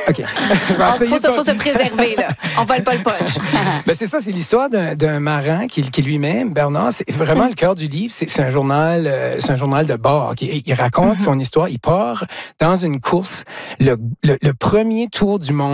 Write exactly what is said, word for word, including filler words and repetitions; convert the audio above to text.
OK. Il faut, faut se préserver, là. On vole pas le punch. Ben c'est ça, c'est l'histoire d'un, d'un marin qui, qui lui-même, Bernard, c'est vraiment le cœur du livre. C'est, c'est un journal, euh, c'est un journal de bord. Il, il raconte mm-hmm. son histoire. Il part dans une course, le, le, le premier tour du monde